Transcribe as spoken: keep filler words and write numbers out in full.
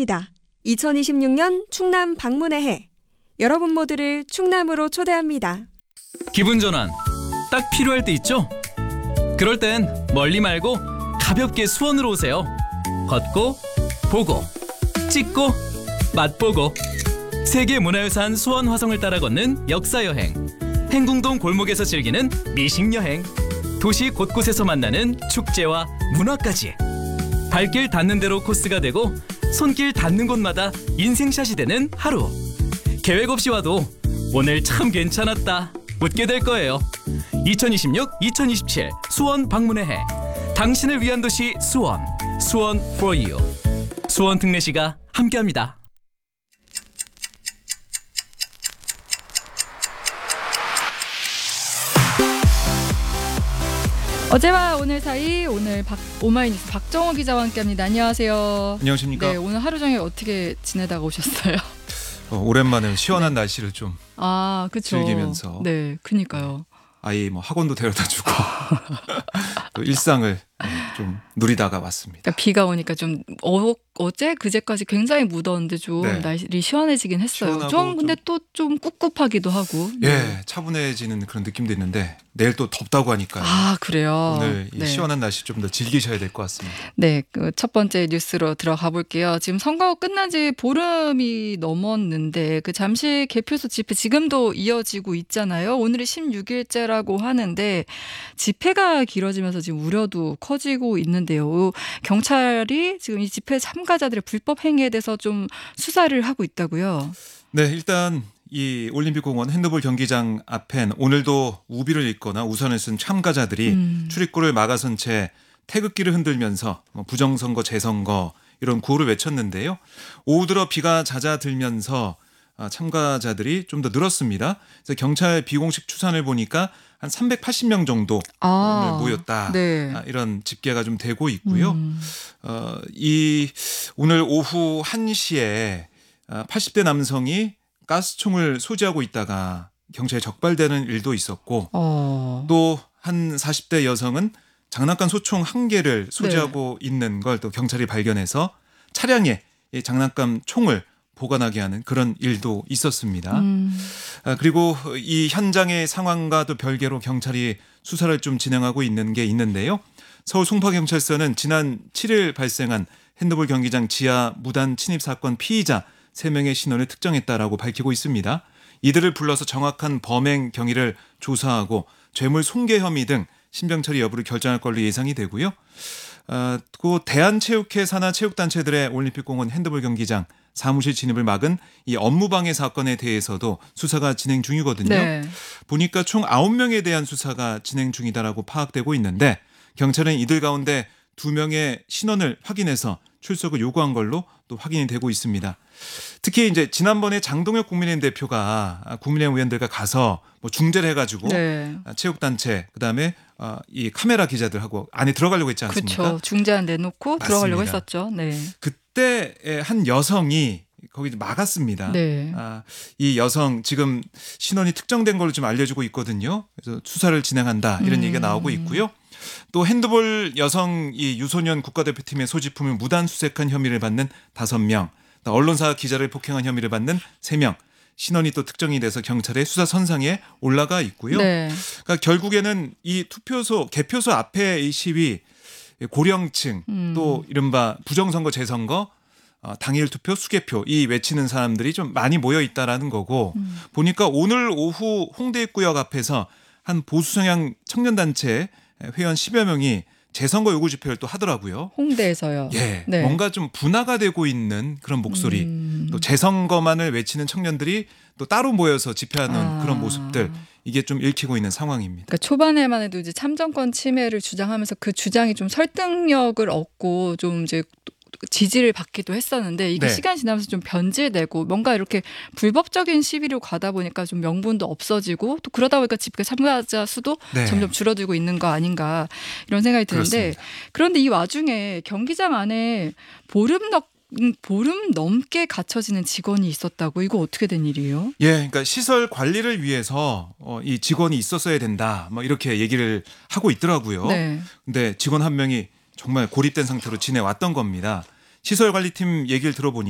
시작합니다. 이천이십육 년 충남 방문의 해. 여러분 모두를 충남으로 초대합니다. 기분 전환 딱 필요할 때 있죠? 그럴 땐 멀리 말고 가볍게 수원으로 오세요. 걷고 보고 찍고 맛보고 세계문화유산 수원 화성을 따라 걷는 역사여행, 행궁동 골목에서 즐기는 미식여행, 도시 곳곳에서 만나는 축제와 문화까지 발길 닿는 대로 코스가 되고 손길 닿는 곳마다 인생샷이 되는 하루. 계획 없이 와도 오늘 참 괜찮았다 웃게 될 거예요. 이천이십육 이천이십칠 수원 방문의 해. 당신을 위한 도시 수원. 수원 for you. 수원 특례시가 함께합니다. 어제와 오늘 사이, 오늘 박, 오마이뉴스 박정호 기자와 함께합니다. 안녕하세요. 안녕하십니까. 네, 오늘 하루 종일 어떻게 지내다가 오셨어요? 어, 오랜만에 시원한 네. 날씨를 좀 아, 그쵸. 즐기면서 네, 그니까요. 아이 뭐 학원도 데려다주고 또 일상을 좀 누리다가 왔습니다. 그러니까 비가 오니까 좀 어, 어제 그제까지 굉장히 무더운데 좀 네. 날이 시원해지긴 했어요. 좀 근데 또 좀 꿉꿉하기도 하고. 예, 네. 차분해지는 그런 느낌도 있는데 내일 또 덥다고 하니까요. 아, 그래요. 오늘 이 네. 시원한 날씨 좀 더 즐기셔야 될 것 같습니다. 네, 그 첫 번째 뉴스로 들어가 볼게요. 지금 선거 끝난 지 보름이 넘었는데 그 잠실 개표소 집회 지금도 이어지고 있잖아요. 오늘이 십육 일째라고 하는데 집회가 길어지면서 지금 우려도 커지고 있는데요. 경찰이 지금 이 집회 참가자들의 불법 행위에 대해서 좀 수사를 하고 있다고요. 네, 일단 이 올림픽공원 핸드볼 경기장 앞엔 오늘도 우비를 입거나 우산을 쓴 참가자들이 음. 출입구를 막아선 채 태극기를 흔들면서 뭐 부정선거, 재선거 이런 구호를 외쳤는데요. 오후 들어 비가 잦아들면서 참가자들이 좀 더 늘었습니다. 그래서 경찰 비공식 추산을 보니까 한 삼백팔십 명 정도 아, 오늘 모였다. 네. 이런 집계가 좀 되고 있고요. 음. 어, 이 오늘 오후 한 시에 팔십 대 남성이 가스총을 소지하고 있다가 경찰에 적발되는 일도 있었고 어. 또 한 사십 대 여성은 장난감 소총 한 개를 소지하고 네. 있는 걸 또 경찰이 발견해서 차량에 이 장난감 총을 보관하게 하는 그런 일도 있었습니다. 음. 아, 그리고 이 현장의 상황과 또 별개로 경찰이 수사를 좀 진행하고 있는 게 있는데요. 서울 송파경찰서는 지난 칠 일 발생한 핸드볼 경기장 지하 무단 침입 사건 피의자 세 명의 신원을 특정했다라고 밝히고 있습니다. 이들을 불러서 정확한 범행 경위를 조사하고 죄물 손괴 혐의 등 신병 처리 여부를 결정할 걸로 예상이 되고요. 어, 또 대한체육회 산하 체육단체들의 올림픽공원 핸드볼 경기장 사무실 진입을 막은 이 업무방해 사건에 대해서도 수사가 진행 중이거든요. 네. 보니까 총 아홉 명에 대한 수사가 진행 중이다라고 파악되고 있는데 경찰은 이들 가운데 두 명의 신원을 확인해서 출석을 요구한 걸로 또 확인이 되고 있습니다. 특히 이제 지난번에 장동혁 국민의힘 대표가 국민의힘 의원들과 가서 뭐 중재를 해가지고 네. 체육단체 그다음에 이 카메라 기자들하고 안에 들어가려고 했지 않습니까? 그렇죠. 중재안 내놓고 맞습니다. 들어가려고 했었죠. 네. 그때 한 여성이 거기 막았습니다. 네. 아, 이 여성 지금 신원이 특정된 걸로 좀 알려지고 있거든요. 그래서 수사를 진행한다 이런 음. 얘기가 나오고 있고요. 또 핸드볼 여성 이 유소년 국가대표팀의 소지품을 무단 수색한 혐의를 받는 다섯 명, 언론사 기자를 폭행한 혐의를 받는 세 명 신원이 또 특정이 돼서 경찰의 수사 선상에 올라가 있고요. 네. 그러니까 결국에는 이 투표소 개표소 앞에 이 시위 고령층 음. 또 이른바 부정선거 재선거 어, 당일 투표 수개표 이 외치는 사람들이 좀 많이 모여 있다라는 거고 음. 보니까 오늘 오후 홍대 입구역 앞에서 한 보수 성향 청년단체 회원 십여 명이 재선거 요구 집회를 또 하더라고요. 홍대에서요. 예, 네. 뭔가 좀 분화가 되고 있는 그런 목소리. 음. 또 재선거만을 외치는 청년들이 또 따로 모여서 집회하는 아. 그런 모습들. 이게 좀 읽히고 있는 상황입니다. 그러니까 초반에만 해도 이제 참정권 침해를 주장하면서 그 주장이 좀 설득력을 얻고 좀 이제 지지를 받기도 했었는데 이게 네. 시간이 지나면서 좀 변질되고 뭔가 이렇게 불법적인 시위로 가다 보니까 좀 명분도 없어지고 또 그러다 보니까 집회 참가자 수도 네. 점점 줄어들고 있는 거 아닌가 이런 생각이 드는데 그렇습니다. 그런데 이 와중에 경기장 안에 보름 넘 보름 넘게 갇혀지는 직원이 있었다고 이거 어떻게 된 일이에요? 예, 그러니까 시설 관리를 위해서 어, 이 직원이 있었어야 된다. 뭐 이렇게 얘기를 하고 있더라고요. 네. 근데 직원 한 명이 정말 고립된 상태로 지내왔던 겁니다. 시설관리팀 얘기를 들어보니